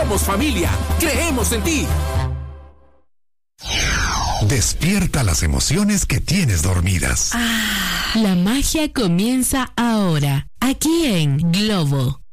Somos familia. Creemos en ti. Despierta las emociones que tienes dormidas. La magia comienza ahora, aquí en Globo.